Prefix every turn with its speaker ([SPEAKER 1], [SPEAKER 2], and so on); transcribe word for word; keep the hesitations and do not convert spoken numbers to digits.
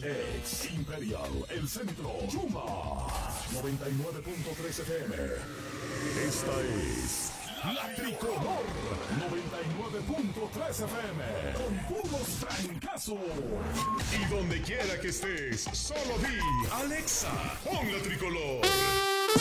[SPEAKER 1] Ex Imperial, El Centro, Yuma, noventa y nueve punto tres F M. Esta es La Tricolor, noventa y nueve punto tres F M, con puros trancazos. Y donde quiera que estés, solo di, Alexa, pon La Tricolor.